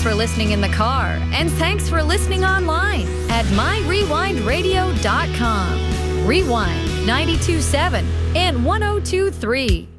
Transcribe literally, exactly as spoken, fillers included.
for listening in the car, and thanks for listening online at my rewind radio dot com. Rewind ninety-two point seven and one oh two point three.